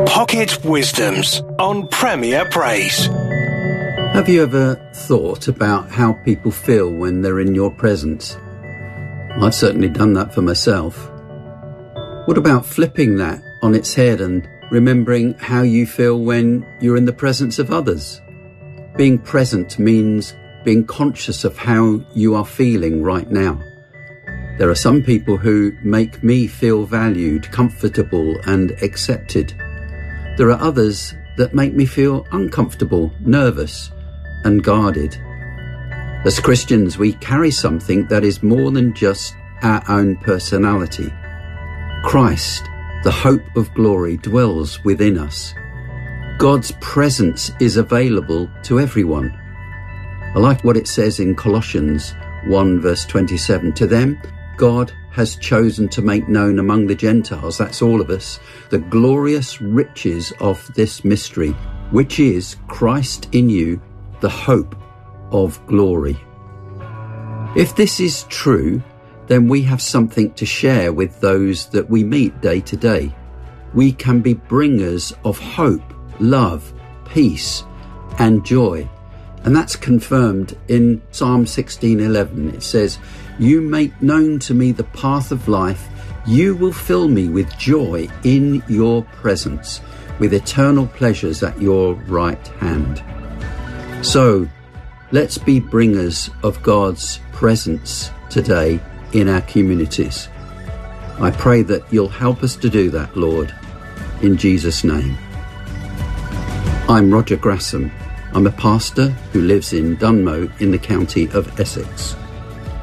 Pocket Wisdoms on Premier Praise. Have you ever thought about how people feel when they're in your presence? I've certainly done that for myself. What about flipping that on its head and remembering how you feel when you're in the presence of others? Being present means being conscious of how you are feeling right now. There are some people who make me feel valued, comfortable and accepted. There are others that make me feel uncomfortable, nervous and guarded. As Christians, we carry something that is more than just our own personality. Christ, the hope of glory, dwells within us. God's presence is available to everyone. I like what it says in Colossians 1 verse 27. To them, God has chosen to make known among the Gentiles, that's all of us, the glorious riches of this mystery, which is Christ in you, the hope of glory. If this is true, then we have something to share with those that we meet day to day. We can be bringers of hope, love, peace, and joy. And that's confirmed in Psalm 16:11. It says, "You make known to me the path of life. You will fill me with joy in your presence, with eternal pleasures at your right hand." So, let's be bringers of God's presence today in our communities. I pray that you'll help us to do that, Lord, in Jesus' name. I'm Roger Grasham. I'm a pastor who lives in Dunmow in the county of Essex.